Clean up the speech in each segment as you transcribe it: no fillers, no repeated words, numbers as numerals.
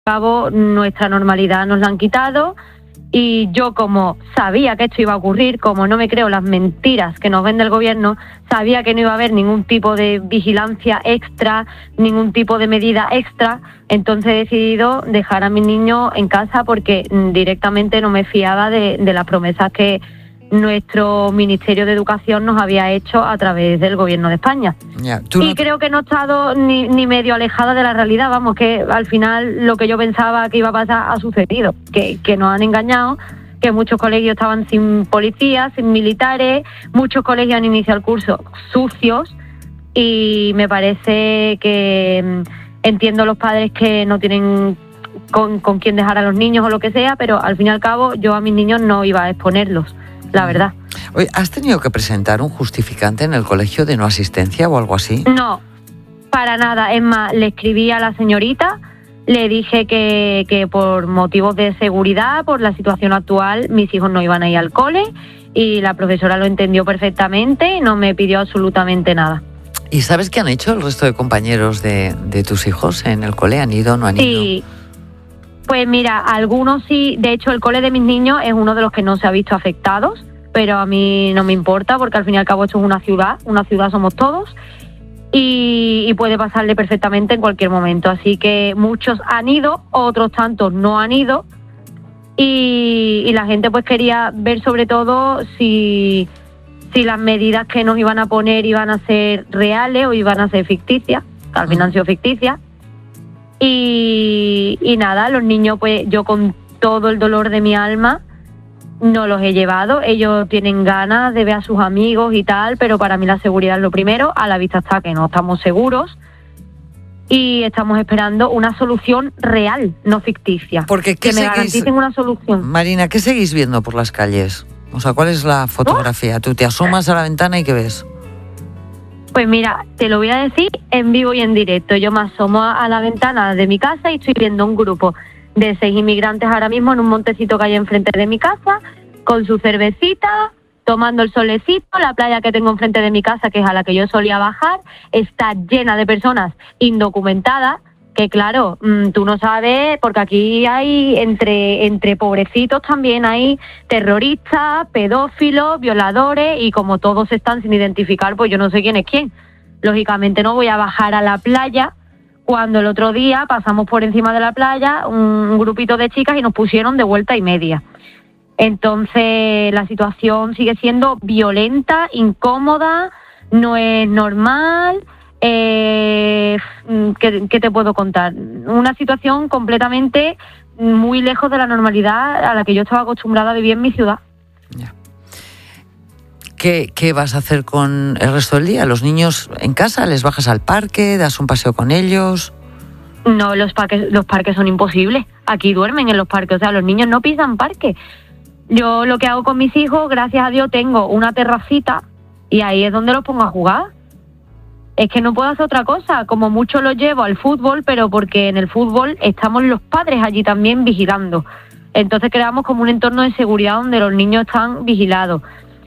cabo nuestra normalidad nos la han quitado y yo, como sabía que esto iba a ocurrir, como no me creo las mentiras que nos vende el gobierno, sabía que no iba a haber ningún tipo de vigilancia extra, ningún tipo de medida extra, entonces he decidido dejar a mis niños en casa porque directamente no me fiaba de las promesas que nuestro Ministerio de Educación nos había hecho a través del Gobierno de España. Y creo que no he estado ni medio alejada de la realidad, vamos, que al final lo que yo pensaba que iba a pasar ha sucedido, que nos han engañado, que muchos colegios estaban sin policías, sin militares, muchos colegios han iniciado el curso sucios y me parece que entiendo los padres que no tienen con quién dejar a los niños o lo que sea, pero al fin y al cabo yo a mis niños no iba a exponerlos. La verdad. Oye, ¿has tenido que presentar un justificante en el colegio de no asistencia o algo así? No, para nada. Es más, le escribí a la señorita, le dije que por motivos de seguridad, por la situación actual, mis hijos no iban a ir al cole y la profesora lo entendió perfectamente y no me pidió absolutamente nada. ¿Y sabes qué han hecho el resto de compañeros de tus hijos en el cole? ¿Han ido o no han ido? Sí. Pues mira, algunos sí, de hecho el cole de mis niños es uno de los que no se ha visto afectados, pero a mí no me importa porque al fin y al cabo esto es una ciudad somos todos y puede pasarle perfectamente en cualquier momento, así que muchos han ido, otros tantos no han ido y la gente pues quería ver sobre todo si las medidas que nos iban a poner iban a ser reales o iban a ser ficticias, que al final han sido ficticias. Y nada, los niños, pues yo con todo el dolor de mi alma no los he llevado. Ellos tienen ganas de ver a sus amigos y tal, pero para mí la seguridad es lo primero. A la vista está que no estamos seguros y estamos esperando una solución real, no ficticia. Porque que me garanticen una solución. Marina, ¿qué seguís viendo por las calles? O sea, ¿cuál es la fotografía? ¿Tú te asomas a la ventana y qué ves? Pues mira, te lo voy a decir en vivo y en directo. Yo me asomo a la ventana de mi casa y estoy viendo un grupo de 6 inmigrantes ahora mismo en un montecito que hay enfrente de mi casa, con su cervecita, tomando el solecito. La playa que tengo enfrente de mi casa, que es a la que yo solía bajar, está llena de personas indocumentadas, que claro, tú no sabes, porque aquí hay, entre pobrecitos también hay terroristas, pedófilos, violadores, y como todos están sin identificar, pues yo no sé quién es quién. Lógicamente no voy a bajar a la playa cuando el otro día pasamos por encima de la playa un grupito de chicas y nos pusieron de vuelta y media. Entonces la situación sigue siendo violenta, incómoda, no es normal. ¿Qué te puedo contar? Una situación completamente muy lejos de la normalidad a la que yo estaba acostumbrada a vivir en mi ciudad. Ya. ¿Qué vas a hacer con el resto del día? ¿Los niños en casa? ¿Les bajas al parque? ¿Das un paseo con ellos? No, los parques son imposibles. Aquí duermen en los parques, o sea, los niños no pisan parques. Yo lo que hago con mis hijos, gracias a Dios, tengo una terracita y ahí es donde los pongo a jugar. Es que no puedo hacer otra cosa, como mucho lo llevo al fútbol, pero porque en el fútbol estamos los padres allí también vigilando. Entonces creamos como un entorno de seguridad donde los niños están vigilados.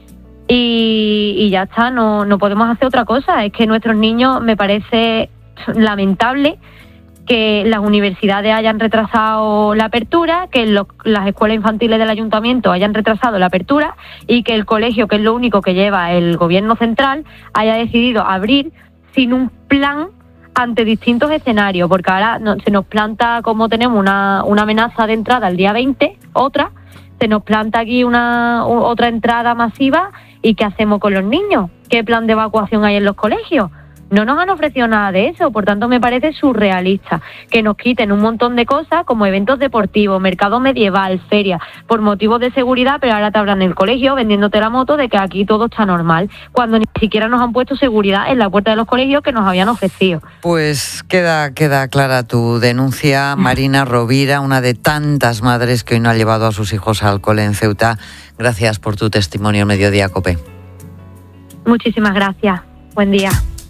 Y ya está, no podemos hacer otra cosa. Es que nuestros niños, me parece lamentable que las universidades hayan retrasado la apertura, que las escuelas infantiles del ayuntamiento hayan retrasado la apertura y que el colegio, que es lo único que lleva el gobierno central, haya decidido abrir sin un plan ante distintos escenarios, porque ahora se nos planta, como tenemos una amenaza de entrada el día 20, se nos planta aquí otra entrada masiva, ¿y qué hacemos con los niños? ¿Qué plan de evacuación hay en los colegios? No nos han ofrecido nada de eso, por tanto me parece surrealista que nos quiten un montón de cosas como eventos deportivos, mercado medieval, ferias, por motivos de seguridad, pero ahora te abran el colegio vendiéndote la moto de que aquí todo está normal, cuando ni siquiera nos han puesto seguridad en la puerta de los colegios que nos habían ofrecido. Pues queda clara tu denuncia, Marina Rovira, una de tantas madres que hoy no ha llevado a sus hijos al cole en Ceuta. Gracias por tu testimonio en Mediodía COPE. Muchísimas gracias. Buen día.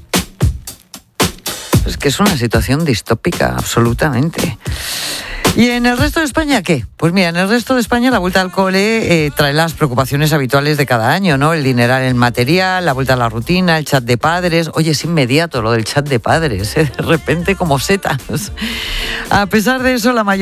Es que es una situación distópica, absolutamente. ¿Y en el resto de España qué? Pues mira, en el resto de España la vuelta al cole trae las preocupaciones habituales de cada año, ¿no? El dineral en material, la vuelta a la rutina, el chat de padres. Oye, es inmediato lo del chat de padres, de repente como setas. A pesar de eso, la mayoría